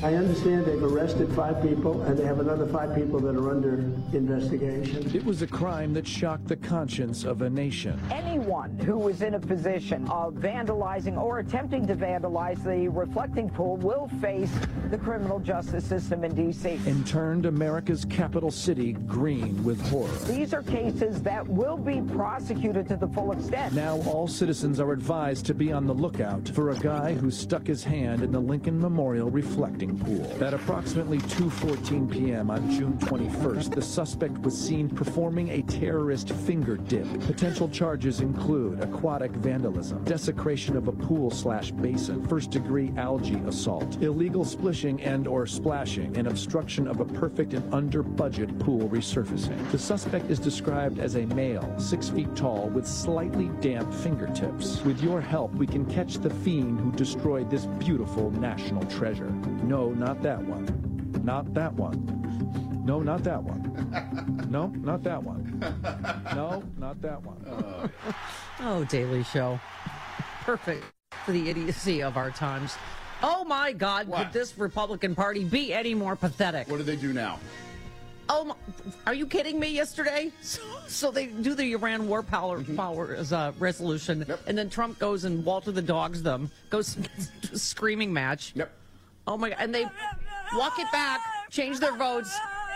I understand they've arrested 5 people, and they have another 5 people that are under investigation. It was a crime that shocked the conscience of a nation. Anyone who was in a position of vandalizing or attempting to vandalize the reflecting pool will face the criminal justice system in D.C. And turned America's capital city green with horror. These are cases that will be prosecuted to the full extent. Now all citizens are advised to be on the lookout for a guy who stuck his hand in the Lincoln Memorial reflecting pool. At approximately 2:14 p.m. on June 21st, the suspect was seen performing a terrorist finger dip. Potential charges include aquatic vandalism, desecration of a pool/basin, first-degree algae assault, illegal splishing and/or splashing, and obstruction of a perfect and under-budget pool resurfacing. The suspect is described as a male, 6 feet tall, with slightly damp fingertips. With your help, we can catch the fiend who destroyed this beautiful national treasure. No, not that one. Not that one. No, not that one. No, not that one. No, not that one. Oh, Daily Show. Perfect for the idiocy of our times. Oh, my God, What? could this Republican Party be any more pathetic? What do they do now? Oh, are you kidding me? Yesterday, so they do the Iran war powers resolution, Yep. and then Trump goes and Walter the dogs them, goes to a screaming match. Yep. Oh my God! And they walk it back, change their votes.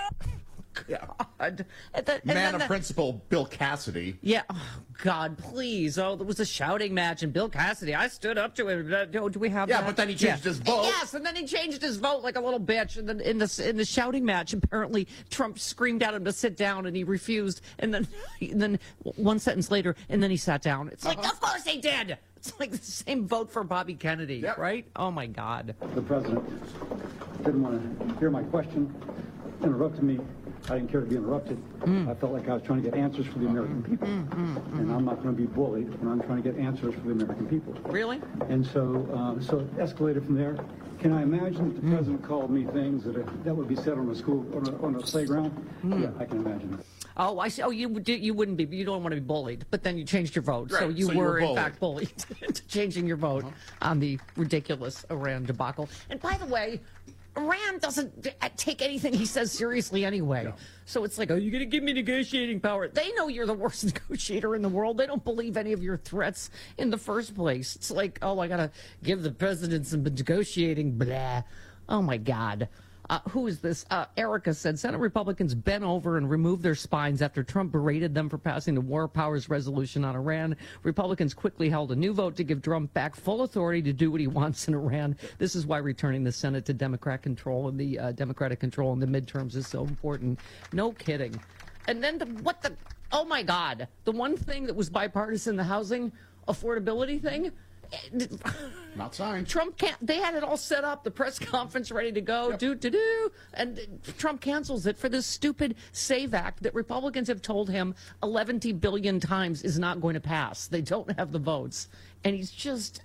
God. Man of principle, Bill Cassidy. Yeah. Oh, God, please. Oh, there was a shouting match, and Bill Cassidy, I stood up to him. Do we have that? Yeah, but then he changed his vote. Yes, and then he changed his vote like a little bitch. And then in the shouting match, apparently Trump screamed at him to sit down, and he refused. And then one sentence later, and then he sat down. It's like, of course he did. It's like the same vote for Bobby Kennedy, Yep. right? Oh my God. The president didn't want to hear my question, interrupted me. I didn't care to be interrupted. I felt like I was trying to get answers for the American people. And I'm not going to be bullied when I'm trying to get answers for the American people. Really? And so it escalated from there. Can I imagine that the president called me things that would be said on a school, on a playground? Yeah, I can imagine it. Oh, I see. Oh, you wouldn't be. You don't want to be bullied, but then you changed your vote, so Right, you so you were were in bullied. fact bullied into changing your vote on the ridiculous Iran debacle. And by the way, Iran doesn't take anything he says seriously anyway. So it's like, are you going to give me negotiating power? They know you're the worst negotiator in the world. They don't believe any of your threats in the first place. It's like, oh, I got to give the president some negotiating blah. Oh, my God. Who is this? Erica said Senate Republicans bent over and removed their spines after Trump berated them for passing the war powers resolution on Iran. Republicans quickly held a new vote to give Trump back full authority to do what he wants in Iran. This is why returning the Senate to Democratic control and the midterms is so important. No kidding. And then oh my God, the one thing that was bipartisan, the housing affordability thing. Not signed. Trump can't. They had it all set up, the press conference ready to go. Yep. And Trump cancels it for this stupid SAVE Act that Republicans have told him 11 billion times is not going to pass. They don't have the votes, and he's just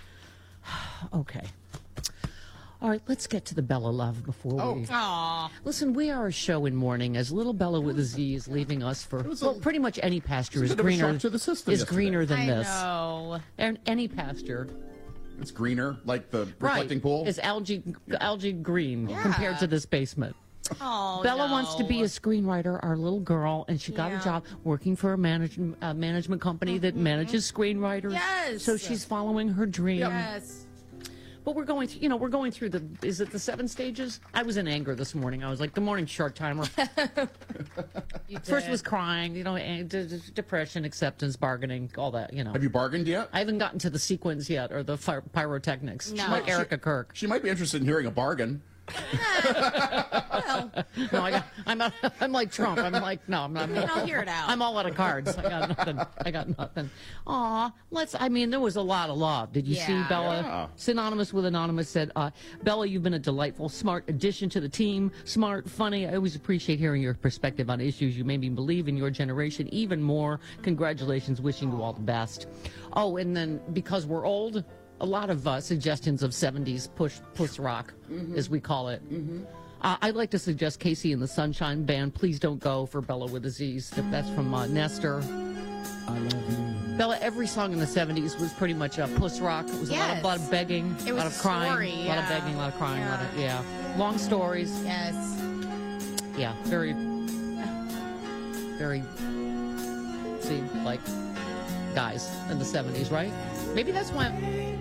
okay. All right, let's get to the Bella love before we. Aww. Listen, we are a show in mourning as little Bella with a Z is leaving us for. Well, pretty much any pasture is bit of a greener. shock to the system is yesterday. greener than I this. know. And any pasture. It's greener, like the reflecting pool. It's algae green compared to this basement. Oh, Bella wants to be a screenwriter, our little girl, and she got a Yeah. job working for a management company that manages screenwriters. Yes. So she's following her dream. Yes. But we're going through is it the 7 stages? I was in anger this morning. I was like, good morning, short timer. First was crying, depression, acceptance, bargaining, all that, Have you bargained yet? I haven't gotten to the sequence yet or the pyrotechnics. No. Like Erica Kirk. She might be interested in hearing a bargain. No, I'm like Trump. I'm like, no, I'm not. I'll hear it out. I'm all out of cards. I got nothing. Aw, there was a lot of love. Did you see Yeah. Bella? Yeah. Synonymous with Anonymous said, Bella, you've been a delightful, smart addition to the team. Smart, funny. I always appreciate hearing your perspective on issues. You made me believe in your generation even more. Congratulations. Wishing you all the best. Oh, and then because we're old, a lot of suggestions of 70s push rock, as we call it. I'd like to suggest Casey and the Sunshine Band, Please Don't Go, for Bella with a Z. That's from Nestor. Bella, every song in the 70s was pretty much a puss rock. It was a lot of begging, It a lot was of crying, story, a lot of begging, a lot of crying, long stories. Yes. Yeah, very, seemed like guys in the 70s, right? Maybe that's why.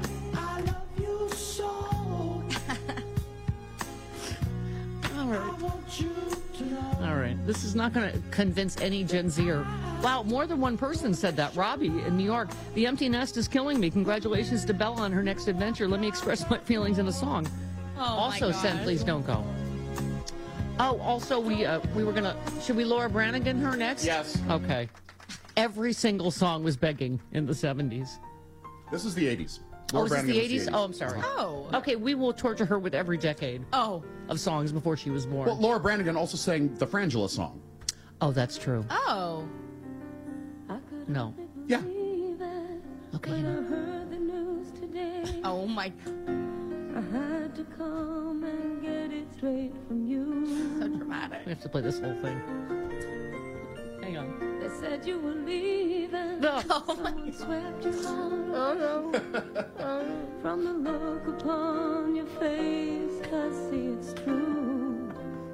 All right. This is not going to convince any Gen Zer. Wow, more than one person said that. Robbie in New York. The empty nest is killing me. Congratulations to Bella on her next adventure. Let me express my feelings in a song. Oh, Also my God. send Please Don't Go. Oh, also we were going to, should we Laura Branigan her next? Yes. Okay. Every single song was begging in the 70s. This is the 80s. Oh, Laura is this Branigan the was 80s? Oh, I'm sorry. Oh. Okay, we will torture her with every decade Oh. of songs before she was born. Well, Laura Branigan also sang the Frangela song. Oh, that's true. Oh. No. Yeah. Okay, hang on. Oh my. I had to come and get it straight from you. So dramatic. We have to play this whole thing. Hang on. They said you were leaving. No. Someone swept you off. From the look upon your face, 'cause see it's true.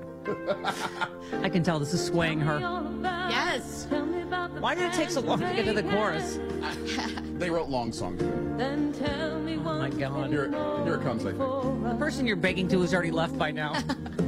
I can tell this is swaying her. All about- Yes. Tell me about the Why did it take so long to get to the chorus? They wrote long songs. Then tell me Oh my God. Here it comes, I think. The person you're begging to has already left by now.